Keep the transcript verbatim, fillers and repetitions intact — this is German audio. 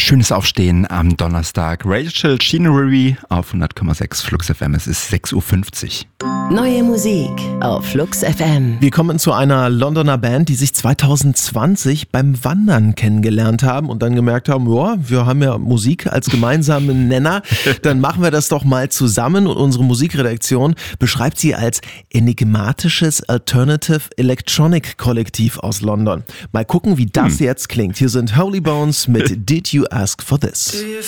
schönes Aufstehen am Donnerstag. Rachel Chinery auf hundert Komma sechs Flux F M. Es ist sechs Uhr fünfzig. Neue Musik auf Flux F M. Wir kommen zu einer Londoner Band, die sich zwanzig zwanzig beim Wandern kennengelernt haben und dann gemerkt haben, ja, wir haben ja Musik als gemeinsamen Nenner, dann machen wir das doch mal zusammen. Und unsere Musikredaktion beschreibt sie als enigmatisches Alternative Electronic Kollektiv aus London. Mal gucken, wie das hm. jetzt klingt. Hier sind Holy Bones mit Did You Ask For This?